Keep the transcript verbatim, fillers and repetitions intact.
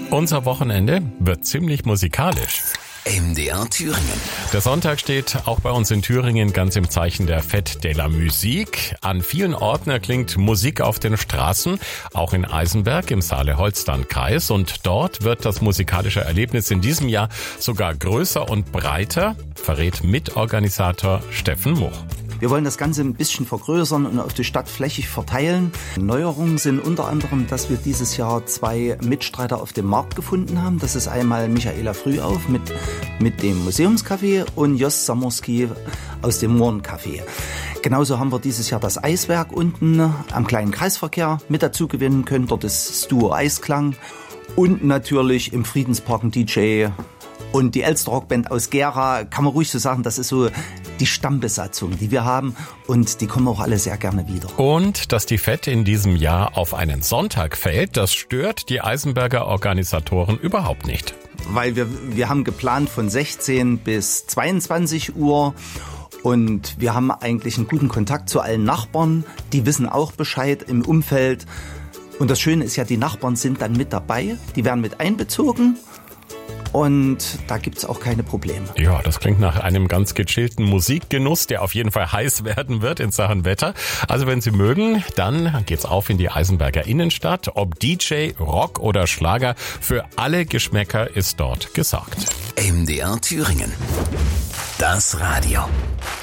Unser Wochenende wird ziemlich musikalisch. M D R Thüringen. Der Sonntag steht auch bei uns in Thüringen ganz im Zeichen der Fête de la Musique. An vielen Orten erklingt Musik auf den Straßen, auch in Eisenberg im Saale-Holstein-Kreis. Und dort wird das musikalische Erlebnis in diesem Jahr sogar größer und breiter, verrät Mitorganisator Steffen Much. Wir wollen das Ganze ein bisschen vergrößern und auf die Stadt flächig verteilen. Neuerungen sind unter anderem, dass wir dieses Jahr zwei Mitstreiter auf dem Markt gefunden haben. Das ist einmal Michaela Frühauf mit, mit dem Museumscafé und Jos Samorski aus dem Mohrencafé. Genauso haben wir dieses Jahr das Eiswerk unten am kleinen Kreisverkehr mit dazu gewinnen können. Dort ist das Duo Eisklang und natürlich im Friedenspark ein D J. Und die Elster Rockband aus Gera, kann man ruhig so sagen, das ist so die Stammbesatzung, die wir haben. Und die kommen auch alle sehr gerne wieder. Und dass die Fête in diesem Jahr auf einen Sonntag fällt, das stört die Eisenberger Organisatoren überhaupt nicht. Weil wir, wir haben geplant von sechzehn bis zweiundzwanzig Uhr. Und wir haben eigentlich einen guten Kontakt zu allen Nachbarn. Die wissen auch Bescheid im Umfeld. Und das Schöne ist ja, die Nachbarn sind dann mit dabei. Die werden mit einbezogen. Und da gibt's auch keine Probleme. Ja, das klingt nach einem ganz gechillten Musikgenuss, der auf jeden Fall heiß werden wird in Sachen Wetter. Also wenn Sie mögen, dann geht's auf in die Eisenberger Innenstadt. Ob D J, Rock oder Schlager, für alle Geschmäcker ist dort gesorgt. M D R Thüringen. Das Radio.